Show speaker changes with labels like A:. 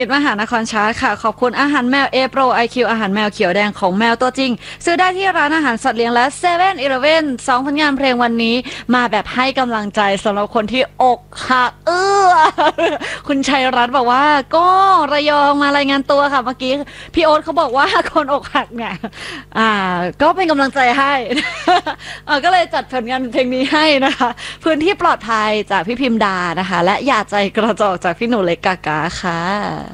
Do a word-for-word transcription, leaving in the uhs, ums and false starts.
A: มหานครชาร์ตค่ะขอบคุณอาหารแมวเอโปรไอคิวอาหารแมวเขียวแดงของแมวตัวจริงซื้อได้ที่ร้านอาหารสัตว์เลี้ยงและเซเว่นอีเลฟเว่นสองผลงานเพลงวันนี้มาแบบให้กำลังใจสำหรับคนที่อกหักเออคุณชัยรัตน์บอกว่าก็ระยองมารายงานตัวค่ะเมื่อกี้พี่โอ๊ตเขาบอกว่าคนอกหักเนี่ยอ่าก็เป็นกำลังใจให้อ่าก็เลยจัดผลงานเพลงนี้ให้นะคะพื้นที่ปลอดภัยจากพี่พิมดานะคะและอย่าใจกระจอกจากพี่หนูเล็กกากาค่ะ